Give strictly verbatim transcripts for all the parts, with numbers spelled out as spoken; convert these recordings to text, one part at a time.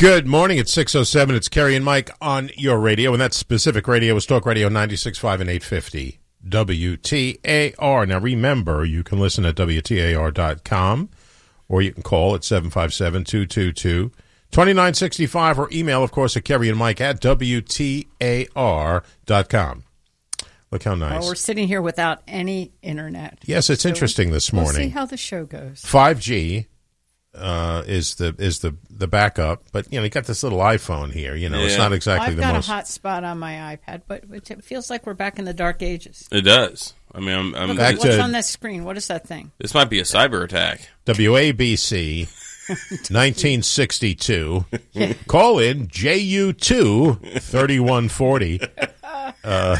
Good morning. It's six oh seven. It's Kerry and Mike on your radio, and that specific radio is Talk Radio ninety-six point five and eight fifty W T A R. Now, remember, you can listen at W T A R dot com, or you can call at seven five seven, two two two, two nine six five, or email, of course, at Kerry and Mike at W T A R dot com. Look how nice. Well, we're sitting here without any internet. Yes, it's so interesting this morning. We'll see how the show goes. five G uh, is the is the, the backup, but you know you got this little iPhone here. You know, yeah. It's not exactly I've the got most. a hot spot on my iPad, but it feels like we're back in the dark ages. It does. I mean, I'm. I'm Look, back what's to, on that screen? What is that thing? This might be a cyber attack. W A B C, nineteen sixty-two. Call in J U two thirty-one forty. Uh,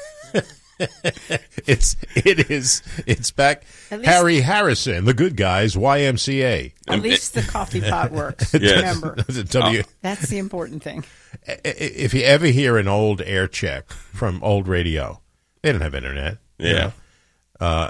it's it is it's back. Least, Harry Harrison, the good guys, Y M C A. At least the coffee pot works. Yes. Remember, w- oh, that's the important thing. If you ever hear an old air check from old radio, they didn't have internet. Yeah. You know? uh,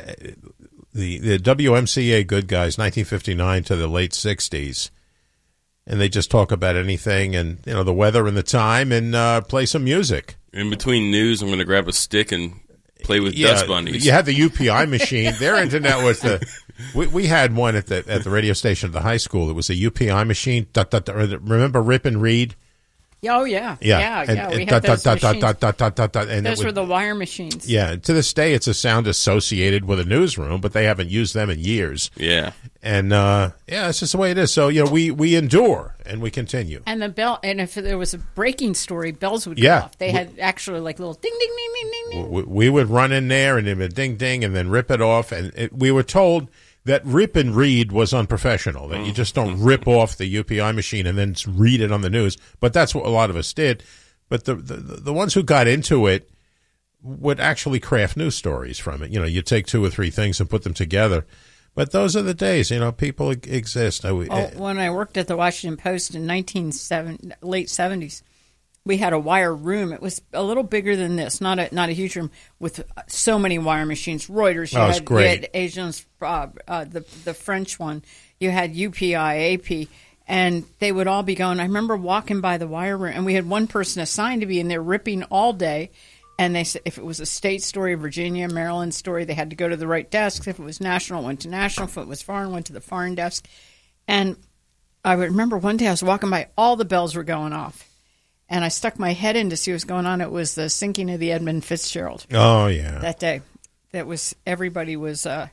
the the W M C A good guys, nineteen fifty-nine to the late sixties. And they just talk about anything and, you know, the weather and the time and uh, play some music. In between news, I'm going to grab a stick and play with yeah, dust bunnies. You had the U P I machine. Their internet was the we, – we had one at the at the radio station at the high school. It was a U P I machine. Dot, dot, dot, remember Rip and Read? Oh, yeah. Yeah, yeah. And, yeah. and We dot, had those dot, dot, machines. dot, dot, dot, dot, dot, and those would, were the wire machines. Yeah. To this day, it's a sound associated with a newsroom, but they haven't used them in years. Yeah. And, uh, yeah, it's just the way it is. So, you know, we, we endure and we continue. And the bell, and if there was a breaking story, bells would go yeah. off. They we, had actually like little ding, ding, ding, ding, ding, ding. We, we would run in there and it would ding, ding, and then rip it off. And it, we were told that rip and read was unprofessional, that you just don't rip off the U P I machine and then read it on the news. But that's what a lot of us did. But the, the the ones who got into it would actually craft news stories from it. You know, you take two or three things and put them together. But those are the days, you know, people exist. Oh, when I worked at the Washington Post in nineteen seventy, late seventies, we had a wire room. It was a little bigger than this, not a not a huge room, with so many wire machines. Reuters, you oh, had, great. you had Asians, uh, uh, the the French one. You had U P I, A P. And they would all be going. I remember walking by the wire room, and we had one person assigned to be in there ripping all day. And they said if it was a state story, Virginia, Maryland story, they had to go to the right desk. If it was national, it went to national. If it was foreign, went to the foreign desk. And I would remember one day I was walking by, all the bells were going off. And I stuck my head in to see what was going on. It was the sinking of the Edmund Fitzgerald. Oh, yeah. That day. That was, everybody was uh,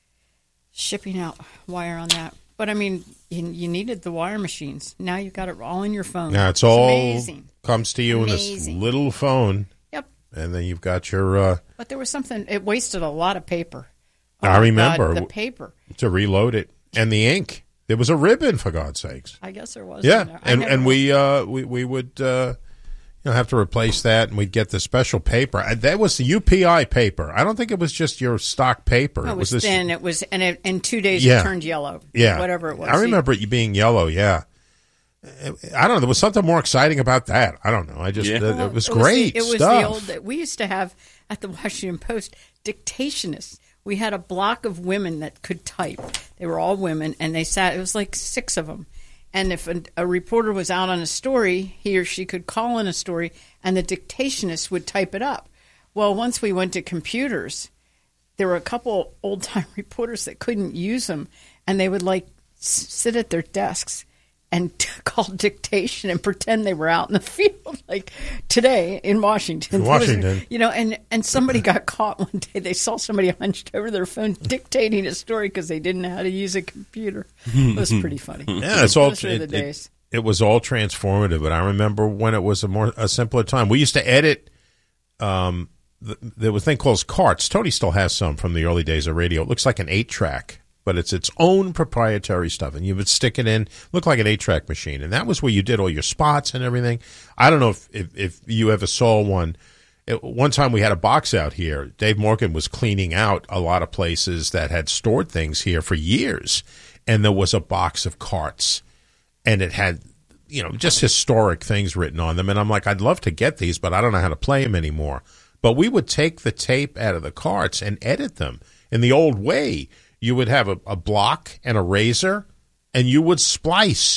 shipping out wire on that. But, I mean, you, you needed the wire machines. Now you've got it all in your phone. Now it's, it's all amazing. Comes to you amazing. In this little phone. Yep. And then you've got your... Uh, but there was something... It wasted a lot of paper. Oh, I remember. God, the paper. To reload it. And the ink. There was a ribbon, for God's sakes. I guess there was. Yeah. And and we, uh, we, we would... Uh, You know, have to replace that, and we'd get the special paper. That was the U P I paper. I don't think it was just your stock paper. No, it, was it was this, thin. It was, and it, in two days yeah. it turned yellow. Yeah, whatever it was. I remember it being yellow. Yeah, I don't know. There was something more exciting about that. I don't know. I just yeah. uh, well, it was it great. Was the, it stuff. was the old. We used to have at the Washington Post dictationists. We had a block of women that could type. They were all women, and they sat. It was like six of them. And if a, a reporter was out on a story, he or she could call in a story, and the dictationist would type it up. Well, once we went to computers, there were a couple old-time reporters that couldn't use them, and they would, like, s- sit at their desks and t- call dictation and pretend they were out in the field, like today in Washington. In Washington. Was, you know, and, and somebody got caught one day. They saw somebody hunched over their phone dictating a story because they didn't know how to use a computer. It was pretty funny. Yeah, it's all Those were it, the days. It, it was all transformative, but I remember when it was a more a simpler time. We used to edit. Um, th- there was a thing called carts. Tony still has some from the early days of radio. It looks like an eight track. But it's its own proprietary stuff, and you would stick it in, look like an eight-track machine, and that was where you did all your spots and everything. I don't know if if, if you ever saw one. It, one time we had a box out here. Dave Morgan was cleaning out a lot of places that had stored things here for years, and there was a box of carts, and it had, you know, just historic things written on them, and I'm like, I'd love to get these, but I don't know how to play them anymore. But we would take the tape out of the carts and edit them in the old way. You would have a, a block and a razor, and you would splice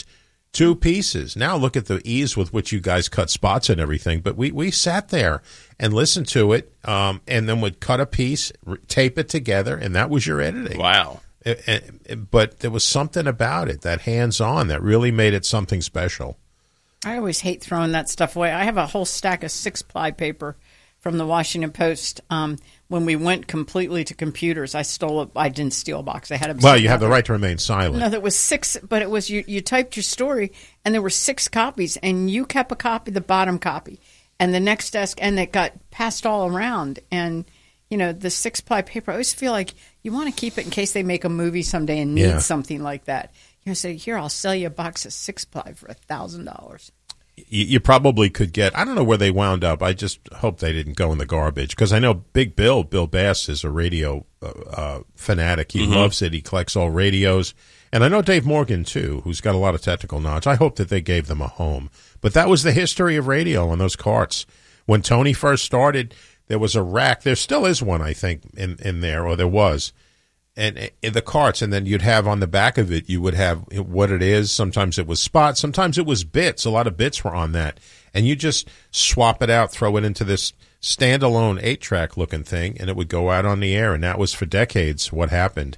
Two pieces. Now look at the ease with which you guys cut spots and everything. But we, we sat there and listened to it, um, and then would cut a piece, r- tape it together, and that was your editing. Wow. It, it, but there was something about it, that hands-on, that really made it something special. I always hate throwing that stuff away. I have a whole stack of six-ply paper from the Washington Post. Um, when we went completely to computers, I stole it. I didn't steal a box. I had a Well, you have the right to remain silent. No, there was six, but it was you. You typed your story, and there were six copies, and you kept a copy, the bottom copy, and the next desk, and it got passed all around. And you know, the six-ply paper. I always feel like you want to keep it in case they make a movie someday and need Yeah. something like that. You know, say, here, I'll sell you a box of six-ply for a thousand dollars. You, you probably could get, I don't know where they wound up. I just hope they didn't go in the garbage, because I know Big Bill, Bill Bass, is a radio uh, uh, fanatic. He Mm-hmm. loves it. He collects all radios. And I know Dave Morgan, too, who's got a lot of technical knowledge. I hope that they gave them a home. But that was the history of radio on those carts. When Tony first started, there was a rack. There still is one, I think, in, in there, or there was. And in the carts, and then you'd have on the back of it, you would have what it is. Sometimes it was spots. Sometimes it was bits. A lot of bits were on that. And you just swap it out, throw it into this standalone eight-track looking thing, and it would go out on the air. And that was for decades what happened.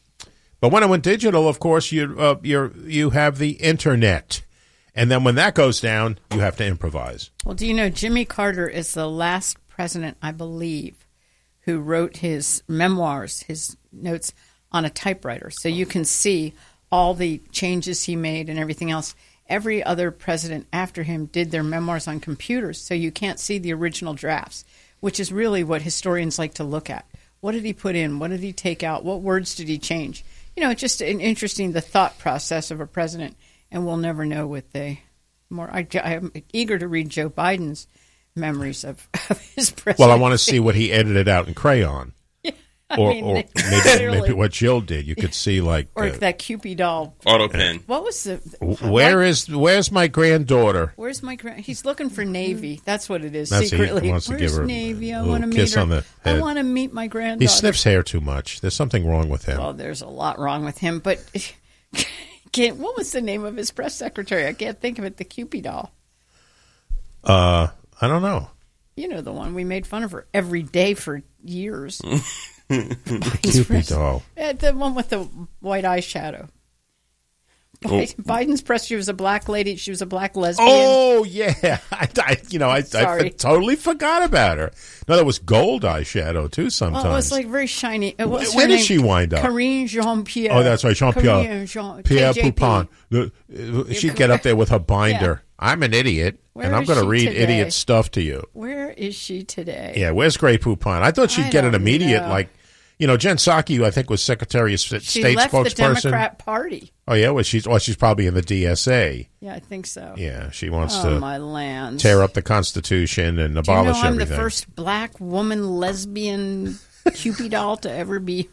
But when it went digital, of course, you uh, you you have the internet. And then when that goes down, you have to improvise. Well, do you know Jimmy Carter is the last president, I believe, who wrote his memoirs, his notes, on a typewriter. So you can see all the changes he made and everything else. Every other president after him did their memoirs on computers, so you can't see the original drafts, which is really what historians like to look at. What did he put in? What did he take out? What words did he change? You know, it's just an interesting, the thought process of a president, and we'll never know what they more. I, I'm eager to read Joe Biden's memories of, of his presidency. Well, I want to see what he edited out in crayon. Yeah, or mean, or maybe, literally. maybe what Jill did. You could see, like, or uh, that Cupid doll. Auto pen. What was the? where is where's my granddaughter? Where's my grand? He's looking for Navy. That's what it is. That's- he secretly, wants to where's give her a Navy? I little want to meet kiss her. on the I head. want to meet my granddaughter. He sniffs hair too much. There's something wrong with him. Well, there's a lot wrong with him. But can't, what was the name of his press secretary? I can't think of it. The Cupid doll. Uh, I don't know. You know the one we made fun of her every day for years. Cupid doll. Yeah, the one with the white eyeshadow. Biden, Biden's press. She was a black lady. She was a black lesbian. Oh yeah, I, I you know I, I Sorry. totally forgot about her. No, that was gold eyeshadow too. Sometimes. Well, it was like very shiny. It was Where her did name? she wind up? Corinne Jean Pierre. Oh, that's right, Jean Pierre. Corinne Jean Pierre K J P. Poupon. The- uh, She'd get up there with her binder. I'm an idiot, Where and I'm is going to she read today? idiot stuff to you. Where is she today? Yeah, where's Grey Poupon? I thought she'd I get an don't immediate, know. like, you know, Jen Psaki, I think, was Secretary of State She left the spokesperson. Democrat Party. Oh yeah, well she's well she's probably in the D S A. Yeah, I think so. Yeah, she wants Oh to my land! tear up the Constitution and Do you abolish know I'm everything. the first black woman lesbian Cupid doll to ever be?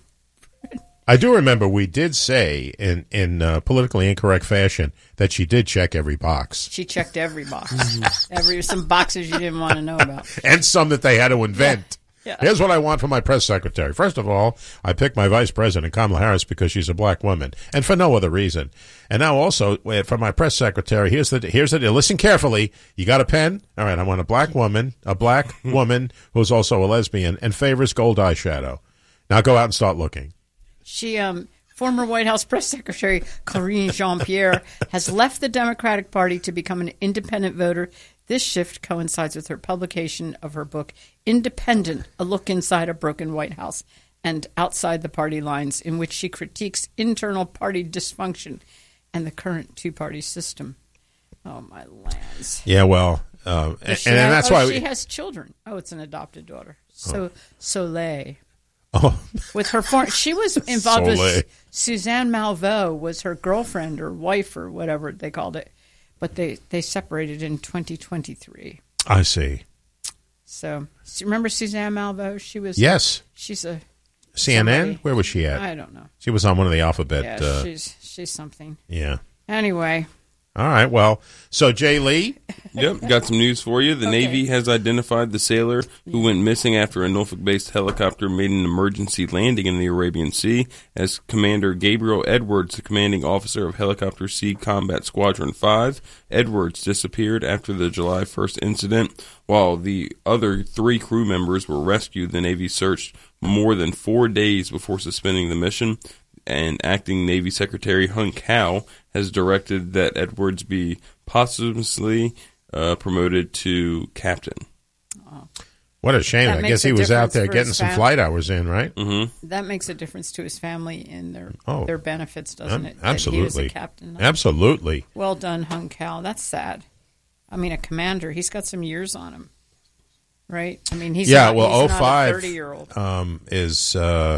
I do remember we did say in in uh, politically incorrect fashion that she did check every box She checked every box. every some boxes you didn't want to know about. and some that they had to invent. Yeah. Here's what I want for my press secretary. First of all, I picked my vice president, Kamala Harris, because she's a black woman, and for no other reason. And now also, uh, for my press secretary, here's the here's the deal. Listen carefully. You got a pen? All right, I want a black woman, a black woman who's also a lesbian, and favors gold eyeshadow. Now go out and start looking. She, um, former White House press secretary Corinne Jean Pierre, has left the Democratic Party to become an independent voter. This shift coincides with her publication of her book, Independent, A Look Inside a Broken White House and Outside the Party Lines, in which she critiques internal party dysfunction and the current two-party system. Oh, my lands. Yeah, well, uh, and, Does she and have- that's oh, why she we, has children. Oh, it's an adopted daughter. So Soleil. oh, With her form, she was involved Soleil. with Suzanne Malveaux was her girlfriend or wife or whatever they called it, but they, they separated in twenty twenty-three. I see. So so remember Suzanne Malveaux? She was Yes, She's a C N N. somebody- Where was she at? I don't know. She was on one of the alphabet. Yeah, uh, she's she's something. yeah. Anyway, All right. Well, so Jay Lee. Yep, got some news for you. The Okay. Navy has identified the sailor who went missing after a Norfolk-based helicopter made an emergency landing in the Arabian Sea as Commander Gabriel Edwards, the commanding officer of Helicopter Sea Combat Squadron five. Edwards disappeared after the July first incident. While the other three crew members were rescued, the Navy searched more than four days before suspending the mission. And acting Navy Secretary Hunt Cowell has directed that Edwards be posthumously uh, promoted to captain. What a shame. That I makes guess a he was out difference there for getting his some family. flight hours in, right? Mm-hmm. That makes a difference to his family and their Oh. their benefits, doesn't it? That Absolutely. he was a captain. Absolutely. Well done, Hung Cal. That's sad. I mean, a commander. He's got some years on him, right? I mean, he's Yeah, not, well, he's oh not five a thirty-year-old. Um, is uh,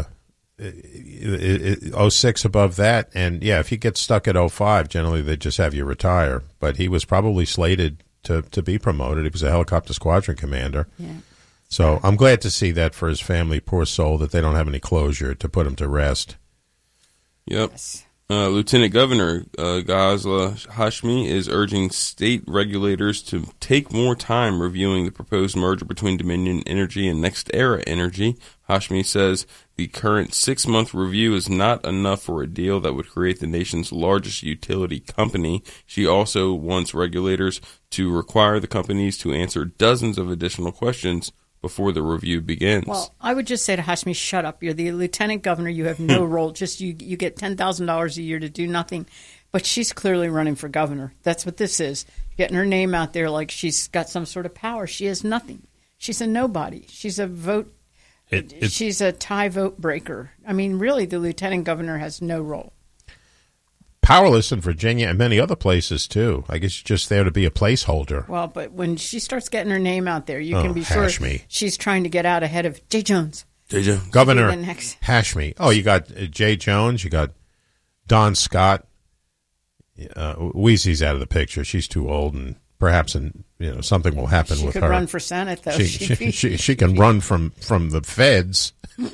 oh six above that. And, yeah, if you get stuck at oh five, generally they just have you retire. But he was probably slated to, to be promoted. He was a helicopter squadron commander. Yeah. So I'm glad to see that for his family, poor soul, that they don't have any closure to put him to rest. Yep. Yes. Uh, Lieutenant Governor uh, Ghazla Hashmi is urging state regulators to take more time reviewing the proposed merger between Dominion Energy and NextEra Energy. Hashmi says the current six-month review is not enough for a deal that would create the nation's largest utility company. She also wants regulators to require the companies to answer dozens of additional questions before the review begins. Well, I would just say to Hashmi, shut up. You're the lieutenant governor. You have no role. Just you, you get ten thousand dollars a year to do nothing. But she's clearly running for governor. That's what this is. Getting her name out there like she's got some sort of power. She has nothing. She's a nobody. She's a vote. It, it, she's a tie vote breaker. I mean, really, the lieutenant governor has no role. powerless in Virginia and many other places, too. I guess she's just there to be a placeholder. Well, but when she starts getting her name out there, you Oh, can be sure Hashmi. she's trying to get out ahead of Jay Jones. J J. Governor Be the next- Hashmi. Oh, you got uh, Jay Jones. You got Don Scott. Uh, Weezy's out of the picture. She's too old, and perhaps and you know something will happen She with could her. run for Senate, though. she, She'd she, be- she, she can run from, from the feds.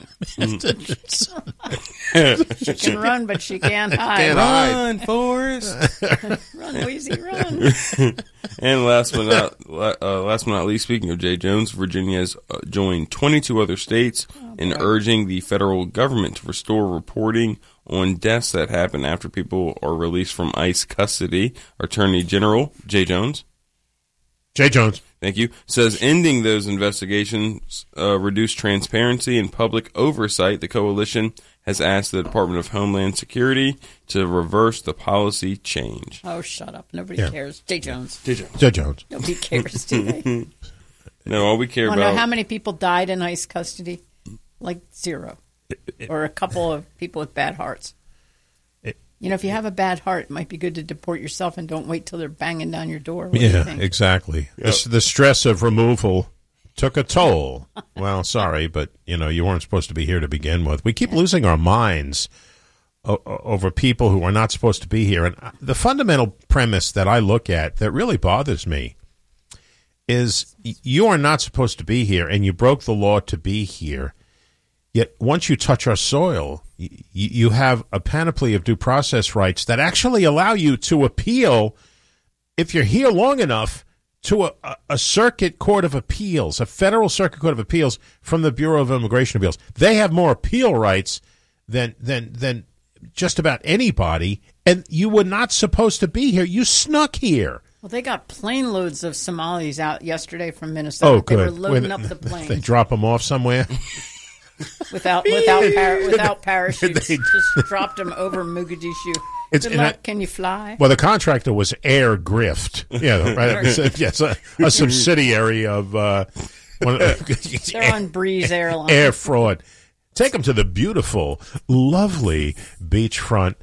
She can run, but she can't hide. Can't hide. Run, Forrest. Run, Wheezy, run. And last but not la- uh, last but not least, speaking of Jay Jones, Virginia has uh, joined twenty-two other states in urging the federal government to restore reporting on deaths that happen after people are released from ICE custody. Attorney General Jay Jones, Jay Jones. thank you, says ending those investigations uh, reduce transparency and public oversight. The coalition has asked the Department of Homeland Security to reverse the policy change. Oh, shut up. Nobody Yeah. cares. Jay Jones. Jay Jones. Jay Jones. Nobody cares, do they? No, all we care Want to about. know how many people died in ICE custody? Like zero. Or a couple of people with bad hearts. It- You know, if you have a bad heart, it might be good to deport yourself and don't wait till they're banging down your door. What do you Yeah, think? exactly. The, the stress of removal took a toll. Well, sorry, but you know you weren't supposed to be here to begin with. We keep losing our minds o- o- over people who are not supposed to be here. And uh, the fundamental premise that I look at that really bothers me is y- you are not supposed to be here, and you broke the law to be here. Yet once you touch our soil, y- you have a panoply of due process rights that actually allow you to appeal, if you're here long enough, to a, a- a circuit court of appeals, a federal circuit court of appeals from the Bureau of Immigration Appeals. They have more appeal rights than than than just about anybody, and you were not supposed to be here. You snuck here. Well, they got plane loads of Somalis out yesterday from Minnesota. Oh, good. They were loading When- up the planes They drop them off somewhere. without without par- without parachutes. They- Just dropped them over Mogadishu. It's- Good and luck. I- Can you fly? Well, the contractor was Air Grift. Yeah, right. It's a, yes, a, a subsidiary of uh, one of, They're on Breeze Airlines. Air Fraud. Take them to the beautiful, lovely beachfront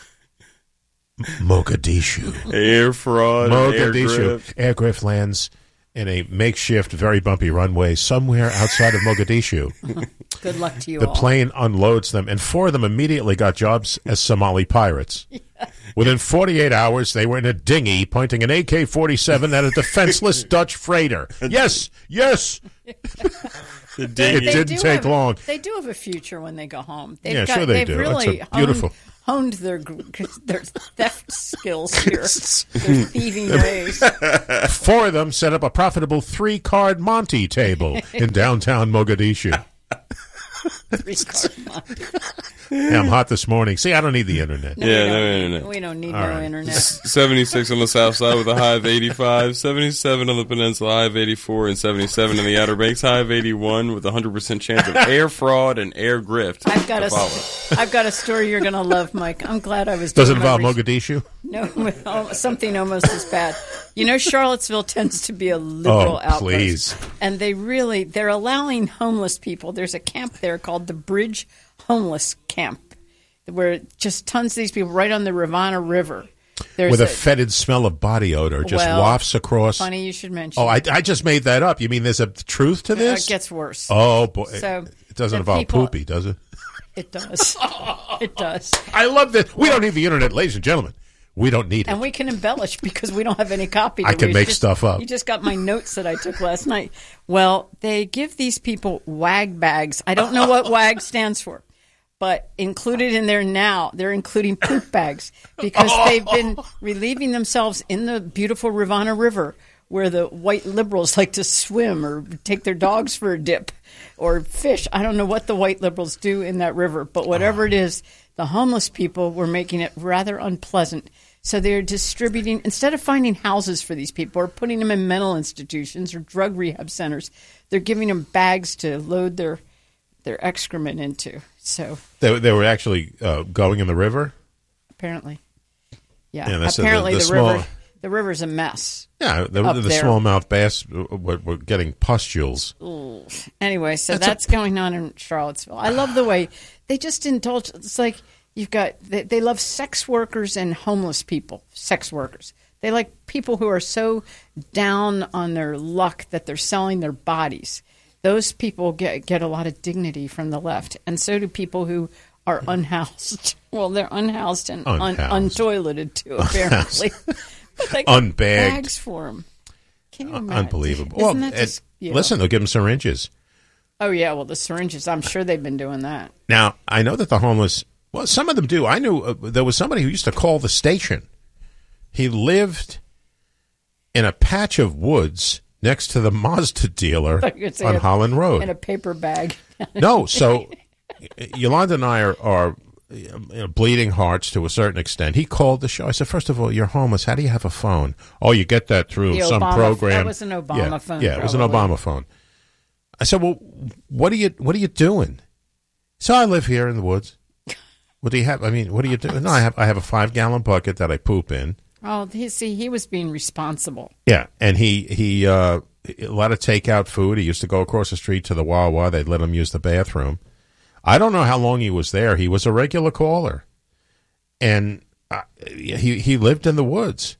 Mogadishu. Air fraud, air Mogadishu. grift. Air Grift lands in a makeshift, very bumpy runway somewhere outside of Mogadishu. Good luck to you The all. plane unloads them, and four of them immediately got jobs as Somali pirates. Within forty-eight hours, they were in a dinghy pointing an A K forty-seven at a defenseless Dutch freighter. Yes, yes. The It dinghy. They didn't do take have- long. They do have a future when they go home. They've Yeah, got, sure they they've do. Really It's a beautiful- honed, honed their their theft skills here, their thieving ways. Four of them set up a profitable three-card Monte table in downtown Mogadishu. Three-card Monte. Yeah, I'm hot this morning. See, I don't need the internet. No, Yeah, we no don't, internet. We don't need All no right. internet. seventy-six on the south side with a high of eighty-five, seventy-seven on the peninsula, high of eighty-four, and seventy-seven in the Outer Banks, high of eighty-one, with a one hundred percent chance of air fraud and air grift. I've got to a, follow. I've got a story you're going to love, Mike. I'm glad I was. Does it doing my involve research. Mogadishu? No, something almost as bad. You know, Charlottesville tends to be a liberal Oh, outpost. please. And they really, they're allowing homeless people. There's a camp there called the Bridge Homeless Camp, where just tons of these people right on the Rivanna River. There's With a, fetid smell of body odor just Well, wafts across. funny you should mention. Oh, I, I just made that up. You mean there's a truth to Uh, this? it gets worse. Oh, boy. So it doesn't the involve people- poopy, does it? It does. It does. I love this. We don't need the internet, ladies and gentlemen. We don't need it. And we can embellish because we don't have any copy. To I can read. make Just- stuff up. You just got my notes that I took last night. Well, they give these people WAG bags. I don't know what WAG stands for, but included in there now, they're including poop bags because they've been relieving themselves in the beautiful Rivanna River where the white liberals like to swim or take their dogs for a dip or fish. I don't know what the white liberals do in that river, but whatever it is, the homeless people were making it rather unpleasant. So they're distributing, instead of finding houses for these people or putting them in mental institutions or drug rehab centers, they're giving them bags to load their their excrement into. So They, they were actually uh, going in the river? apparently, yeah, Yeah, that's the- apparently the- the, the small- river the river's a mess. Yeah, the, Up the there. smallmouth bass were, were getting pustules. Anyway, so That's that's, a- going on in Charlottesville. I love the way they just indulge. It's like you've got they, they love sex workers and homeless people. Sex workers. They like people who are so down on their luck that they're selling their bodies. Those people get get a lot of dignity from the left, and so do people who are unhoused. Well, they're unhoused and un, Unhoused. untoileted too, apparently. But they Unbagged. bags for them. Can you imagine? Unbelievable. Isn't well, that it- just, yeah. listen, they'll give them syringes. Oh, yeah, well, the syringes, I'm sure they've been doing that. Now, I know that the homeless, well, some of them do. I knew uh, there was somebody who used to call the station. He lived in a patch of woods next to the Mazda dealer Like you'd say on a- Holland Road. In a paper bag. No, so Yolanda and I are, are you know, bleeding hearts to a certain extent. He called the show. I said, first of all, you're homeless. How do you have a phone? Oh, you get that through The some Obama- program. that was an Obama yeah, phone, Yeah, it was an probably. Obama phone. I said, well, what are you what are you doing? So I live here in the woods. What do you have? I mean, what do you do? No, I have I have a five gallon bucket that I poop in. Oh, he, see, he was being responsible. Yeah, and he he uh, a lot of takeout food. He used to go across the street to the Wawa. They'd let him use the bathroom. I don't know how long he was there. He was a regular caller, and uh, he he lived in the woods.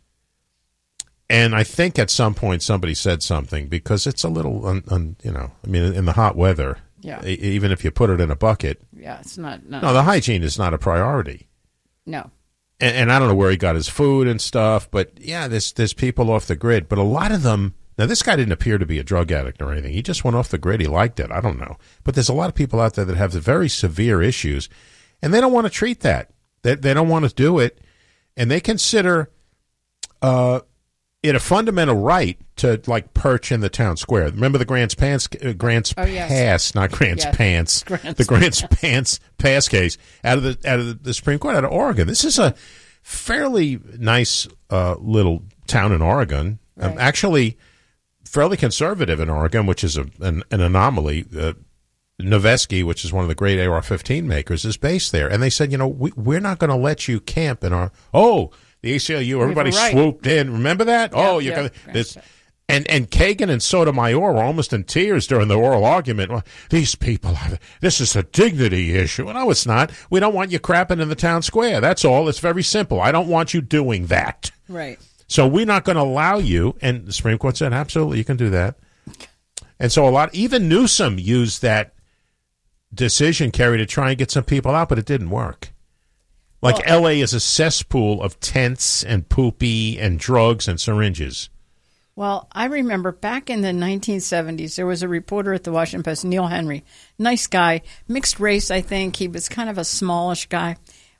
And I think at some point somebody said something because it's a little, un, un, you know, I mean, in the hot weather, Yeah. e- even if you put it in a bucket, Yeah, it's not, no. no, the hygiene is not a priority. no. And, and I don't know where he got his food and stuff, but yeah, there's there's people off the grid. But a lot of them, now this guy didn't appear to be a drug addict or anything. He just went off the grid. He liked it. I don't know. But there's a lot of people out there that have very severe issues, and they don't want to treat that. They, they don't want to do it, and they consider uh, it a fundamental right to like perch in the town square. Remember the Grants Pants, uh, Grants Oh, yes. Pass, not Grants Yes. Pants, Grants the Grants Pants Pass case out of the out of the, the Supreme Court out of Oregon. This is a fairly nice uh, little town in Oregon. Um, Right. actually, fairly conservative in Oregon, which is a, an, an anomaly. Uh, Noveski, which is one of the great A R fifteen makers, is based there. And they said, you know, we, we're not going to let you camp in our. Oh, the A C L U, everybody right. swooped in. Remember that? oh, you're yeah. going to. This. And and Kagan and Sotomayor were almost in tears during the oral argument. Well, these people, are, this is a dignity issue. No, it's not. We don't want you crapping in the town square. That's all. It's very simple. I don't want you doing that. Right. So we're not going to allow you. And the Supreme Court said, absolutely, you can do that. And so a lot, even Newsom used that decision, Kerry, to try and get some people out, but it didn't work. Like Well- L A is a cesspool of tents and poopy and drugs and syringes. Well, I remember back in the nineteen seventies, there was a reporter at the Washington Post, Neil Henry, nice guy, mixed race, I think. He was kind of a smallish guy.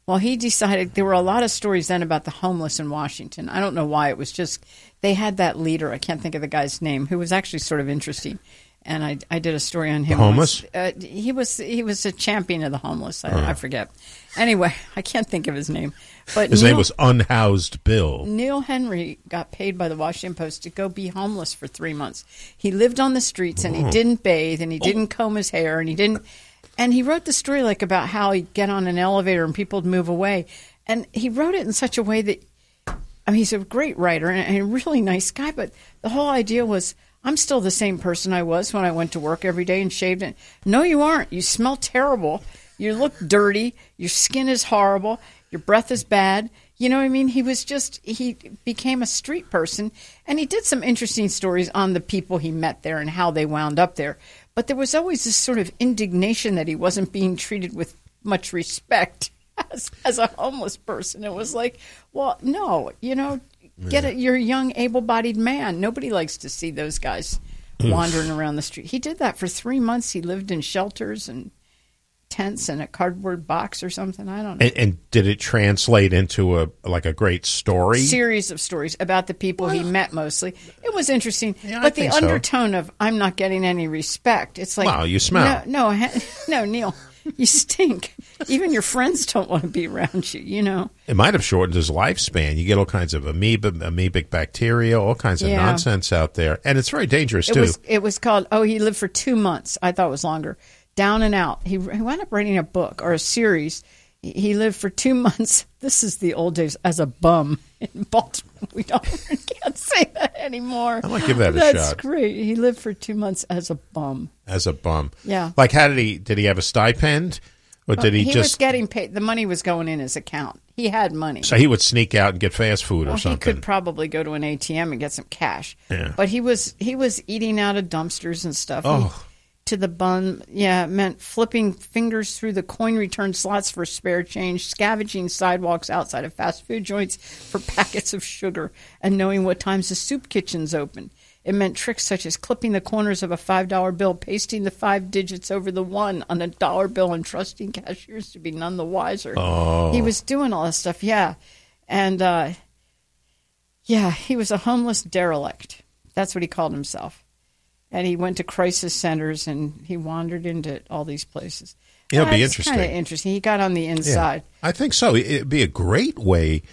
Well, he decided there were a lot of stories then about the homeless in Washington. I don't know why. It was just they had that leader. I can't think of the guy's name, who was actually sort of interesting. And I, I did a story on him. The homeless? Uh, he was he was a champion of the homeless. I, uh. I forget. Anyway, I can't think of his name. But his Neil, name was Unhoused Bill. Neil Henry got paid by the Washington Post to go be homeless for three months. He lived on the streets and he Oh. didn't bathe and he didn't Oh. comb his hair and he didn't. And he wrote the story like about how he'd get on an elevator and people would move away. And he wrote it in such a way that, I mean, he's a great writer and a really nice guy. But the whole idea was, I'm still the same person I was when I went to work every day and shaved it. No, you aren't. You smell terrible. You look dirty. Your skin is horrible. Your breath is bad. You know what I mean? He was just, he became a street person. And he did some interesting stories on the people he met there and how they wound up there. But there was always this sort of indignation that he wasn't being treated with much respect as, as a homeless person. It was like, well, no, you know, get it. You're a young, able-bodied man. Nobody likes to see those guys wandering around the street. He did that for three months. He lived in shelters and tents and a cardboard box or something. I don't know. And, and did it translate into a like a great story? Series of stories about the people he met mostly. It was interesting. Yeah, I but the think so. undertone of I'm not getting any respect. It's like, Wow, you smell. No, no, no, Neil, you stink. Even your friends don't want to be around you, you know. It might have shortened his lifespan. You get all kinds of amoeba, amoebic bacteria, all kinds of Yeah. nonsense out there. And it's very dangerous, It too. was it was called, oh, he lived for two months. I thought it was longer. Down and Out. He, he wound up writing a book or a series. He, he lived for two months. This is the old days as a bum in Baltimore. We don't we can't say that anymore. I might give that a That's shot. great. He lived for two months as a bum. As a bum. Yeah. Like, how did he, did he have a stipend? Or did he, he just, was getting paid. The money was going in his account. He had money. so he would sneak out and get fast food or Well, he something? could probably go to an A T M and get some cash. Yeah. But he was he was eating out of dumpsters and stuff. Oh. He- to the bun, yeah, it meant flipping fingers through the coin return slots for spare change, scavenging sidewalks outside of fast food joints for packets of sugar, and knowing what times the soup kitchen's open. It meant tricks such as clipping the corners of a five dollar bill, pasting the five digits over the one on a dollar bill, and trusting cashiers to be none the wiser. Oh. He was doing all this stuff, yeah. And, uh, yeah, he was a homeless derelict. That's what he called himself. And he went to crisis centers and he wandered into all these places. It'll be It's interesting. kind of interesting. He got on the Yeah. inside. I think so. It'd be a great way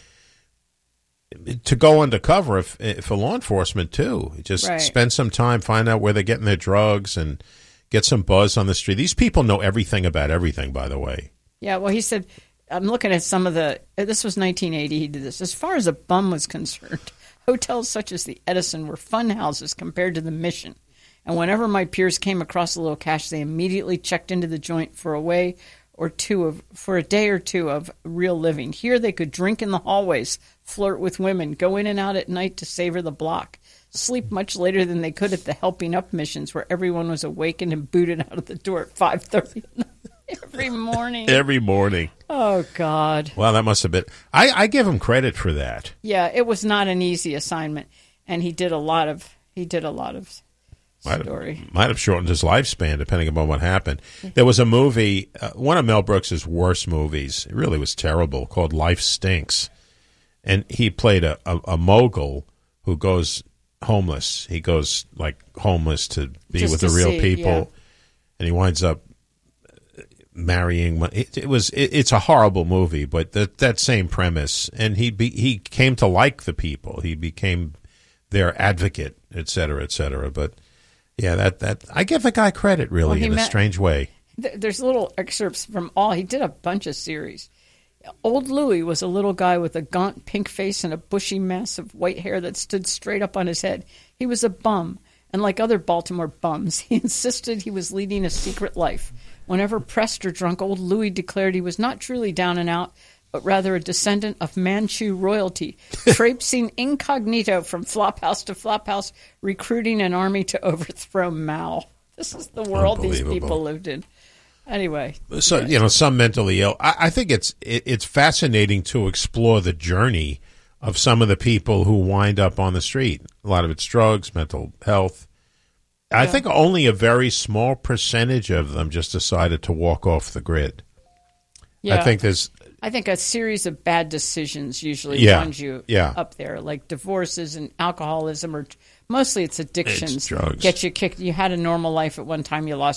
to go undercover if, for law enforcement, too. Just Right. spend some time, find out where they're getting their drugs, and get some buzz on the street. These people know everything about everything, by the way. Yeah, well, he said, I'm looking at some of the, this was nineteen eighty he did this. As far as a bum was concerned, hotels such as the Edison were fun houses compared to the Mission. And whenever my peers came across a little cash, they immediately checked into the joint for a way or two of, for a day or two of real living. Here they could drink in the hallways, flirt with women, go in and out at night to savor the block, sleep much later than they could at the Helping Up missions where everyone was awakened and booted out of the door at five thirty every morning. Every morning. Oh, God. Well, that must have been. I, I give him credit for that. Yeah, it was not an easy assignment, and he did a lot of he did a lot of Might story. have, might have shortened his lifespan, depending upon what happened. There was a movie, uh, one of Mel Brooks' worst movies. It really was terrible, called Life Stinks. And he played a, a, a mogul who goes homeless. He goes, like, homeless to be Just with to the real see, people. yeah. And he winds up marrying. It, it was. It, it's a horrible movie, but that that same premise. And he be, he came to like the people. He became their advocate, et cetera, et cetera. But yeah, that that I give the guy credit, really, Well, he in a met- strange way. Th- There's little excerpts from all. He did a bunch of series. Old Louis was a little guy with a gaunt pink face and a bushy mass of white hair that stood straight up on his head. He was a bum, and like other Baltimore bums, he insisted he was leading a secret life. Whenever pressed or drunk, old Louis declared he was not truly down and out, but rather a descendant of Manchu royalty, traipsing incognito from flophouse to flophouse, recruiting an army to overthrow Mao. This is the world these Unbelievable. people lived in. Anyway. So you know, some mentally ill. I, I think it's it, it's fascinating to explore the journey of some of the people who wind up on the street. A lot of it's drugs, mental health. I Yeah. think only a very small percentage of them just decided to walk off the grid. Yeah. I think there's I think a series of bad decisions usually Yeah, runs you yeah. up there, like divorces and alcoholism, or mostly it's addictions. It's drugs. Get you kicked. You had a normal life at one time, you lost